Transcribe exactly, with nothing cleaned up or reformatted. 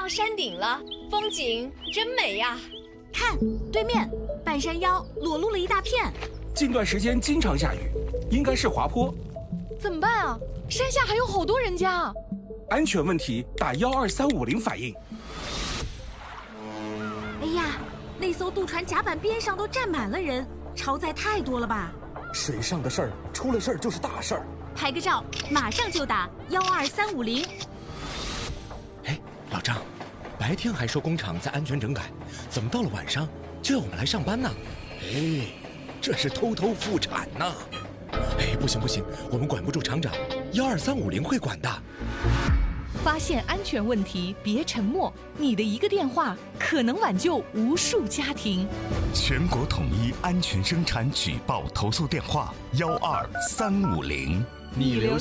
到山顶了，风景真美呀！ 看，对面半山腰裸露了一大片。 近段时间经常下雨，应该是滑坡。 怎么办啊？山下还有好多人家。 安全问题，打幺二三五零反映。 哎呀，那艘渡船甲板边上都站满了人，超载太多了吧？ 水上的事儿，出了事儿就是大事儿。 拍个照，马上就打幺二三五零。 哎，老张，白天还说工厂在安全整改，怎么到了晚上就要我们来上班呢？哎，这是偷偷复产呐！哎，不行不行，我们管不住厂长，幺二三五零会管的。 发现安全问题，别沉默，你的一个电话可能挽救无数家庭。 全国统一安全生产举报投诉电话：幺二三五零。 你留